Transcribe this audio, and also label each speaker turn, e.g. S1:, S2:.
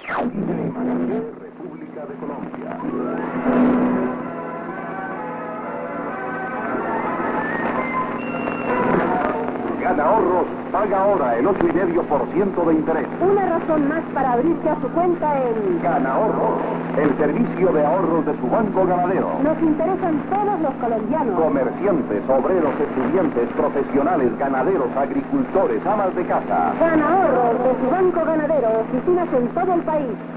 S1: República de Colombia. Gana ahorros, paga ahora el 8,5% de interés.
S2: Una razón más para abrirse a su cuenta en
S1: Gana ahorros, el servicio de ahorros de su banco ganadero.
S2: Nos interesan todos los colombianos.
S1: Comerciantes, obreros, estudiantes, profesionales, ganaderos, agricultores, amas de casa.
S2: Gana ahorros de su banco ganadero, oficinas en todo el país.